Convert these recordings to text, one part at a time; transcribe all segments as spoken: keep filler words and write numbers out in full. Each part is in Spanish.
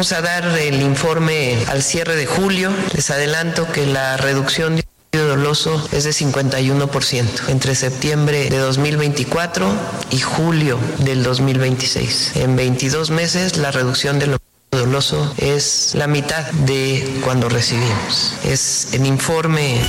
Vamos a dar el informe al cierre de julio. Les adelanto que la reducción de doloso es de cincuenta y uno por ciento entre septiembre de dos mil veinticuatro y julio del dos mil veintiséis. En veintidós meses la reducción del doloso es la mitad de cuando recibimos. Es el informe.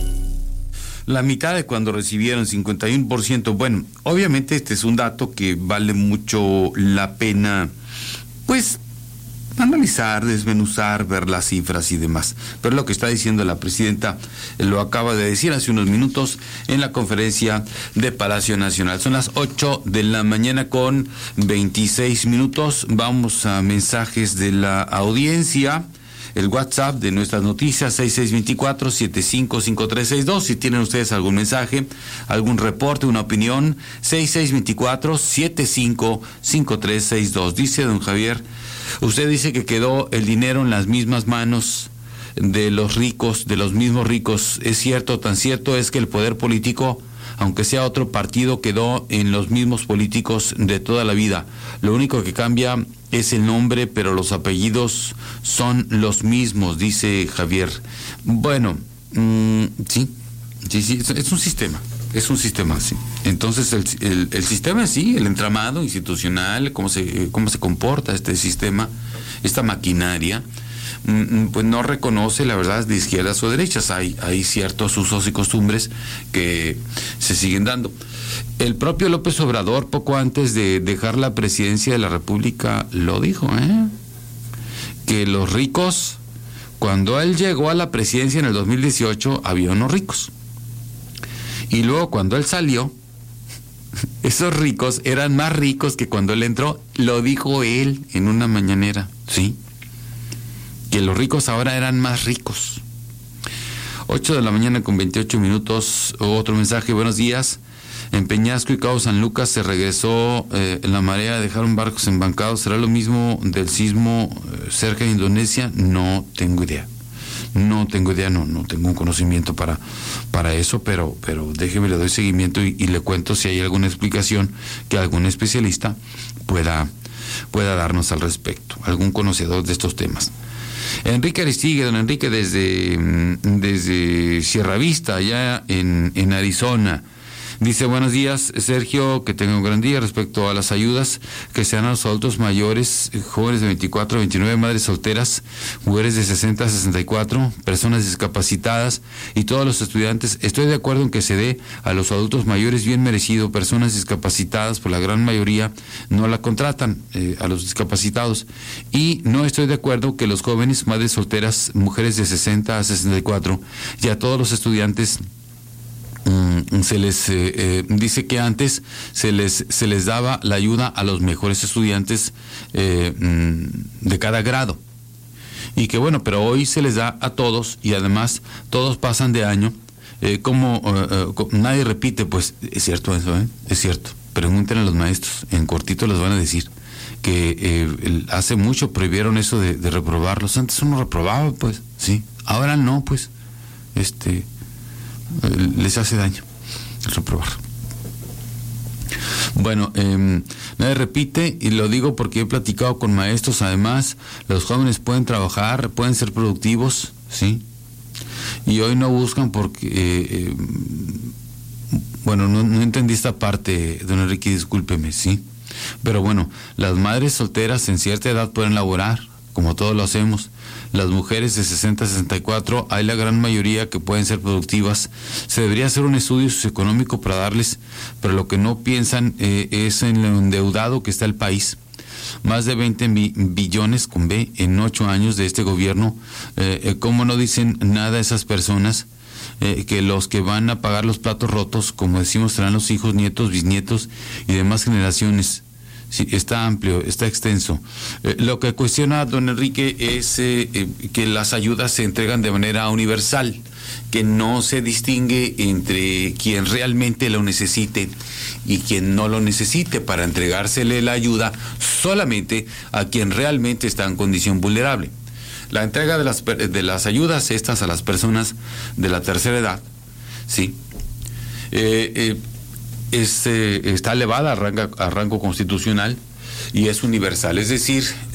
La mitad de cuando recibieron, cincuenta y uno por ciento. Bueno, obviamente este es un dato que vale mucho la pena, pues, analizar, desmenuzar, ver las cifras y demás. Pero lo que está diciendo la presidenta lo acaba de decir hace unos minutos en la conferencia de Palacio Nacional. Son las ocho de la mañana con veintiséis minutos. Vamos a mensajes de la audiencia. El WhatsApp de nuestras noticias, seis seis dos cuatro, siete cinco cinco tres seis dos. Si tienen ustedes algún mensaje, algún reporte, una opinión, seis seis dos cuatro, siete cinco cinco tres seis dos. Dice don Javier, usted dice que quedó el dinero en las mismas manos de los ricos, de los mismos ricos. ¿Es cierto? Tan cierto es que el poder político, aunque sea otro partido, quedó en los mismos políticos de toda la vida. Lo único que cambia es el nombre, pero los apellidos son los mismos, dice Javier. Bueno, mmm, sí, sí, sí, es un sistema, es un sistema, sí. Entonces el, el, el sistema, sí, el entramado institucional, cómo se, cómo se comporta este sistema, esta maquinaria, pues no reconoce, la verdad, de izquierdas o derechas. Hay, hay ciertos usos y costumbres que se siguen dando. El propio López Obrador, poco antes de dejar la presidencia de la República, lo dijo, ¿eh? Que los ricos, cuando él llegó a la presidencia en el dos mil dieciocho, había unos ricos. Y luego cuando él salió, esos ricos eran más ricos que cuando él entró. Lo dijo él en una mañanera, ¿sí? Que los ricos ahora eran más ricos. ocho de la mañana con veintiocho minutos. Otro mensaje, buenos días. En Peñasco y Cabo San Lucas se regresó eh, la marea, dejaron barcos embancados. ¿Será lo mismo del sismo eh, cerca de Indonesia? No tengo idea. No tengo idea, no, no tengo un conocimiento para, para eso, pero, pero déjeme, le doy seguimiento y, y le cuento si hay alguna explicación que algún especialista pueda, pueda darnos al respecto, algún conocedor de estos temas. Enrique Aristigue, don Enrique, desde, desde Sierra Vista, allá en, en Arizona. Dice, buenos días, Sergio, que tenga un gran día. Respecto a las ayudas que se dan a los adultos mayores, jóvenes de veinticuatro a veintinueve, madres solteras, mujeres de sesenta a sesenta y cuatro, personas discapacitadas y todos los estudiantes, estoy de acuerdo en que se dé a los adultos mayores bien merecido. Personas discapacitadas, por la gran mayoría, no la contratan, eh, a los discapacitados. Y no estoy de acuerdo que los jóvenes, madres solteras, mujeres de sesenta a sesenta y cuatro y a todos los estudiantes se les eh, eh, dice que antes se les se les daba la ayuda a los mejores estudiantes eh, de cada grado, y que bueno, pero hoy se les da a todos y además todos pasan de año, eh, como eh, eh, nadie repite. Pues es cierto eso, ¿eh? Es cierto. Pregunten a los maestros, en cortito les van a decir que eh, el, hace mucho prohibieron eso de, de reprobarlos. Antes uno reprobaba, pues, sí, ahora no, pues, este les hace daño el reprobar. Bueno, eh, nadie repite, y lo digo porque he platicado con maestros. Además, los jóvenes pueden trabajar, pueden ser productivos, ¿sí? Y hoy no buscan porque, eh, eh, bueno, no, no entendí esta parte, don Enrique, discúlpeme, ¿sí? Pero bueno, las madres solteras en cierta edad pueden laborar, como todos lo hacemos. Las mujeres de sesenta a sesenta y cuatro, hay la gran mayoría que pueden ser productivas. Se debería hacer un estudio socioeconómico para darles, pero lo que no piensan eh, es en lo endeudado que está el país. Más de veinte billones con B en ocho años de este gobierno. Eh, eh, ¿Cómo no dicen nada a esas personas? Eh, que los que van a pagar los platos rotos, como decimos, serán los hijos, nietos, bisnietos y demás generaciones. Sí, está amplio, está extenso. Eh, lo que cuestiona don Enrique es eh, eh, que las ayudas se entregan de manera universal, que no se distingue entre quien realmente lo necesite y quien no lo necesite, para entregársele la ayuda solamente a quien realmente está en condición vulnerable. La entrega de las, de las ayudas estas a las personas de la tercera edad, sí, eh, eh, Es, eh, está elevada a rango, a rango constitucional y es universal, es decir,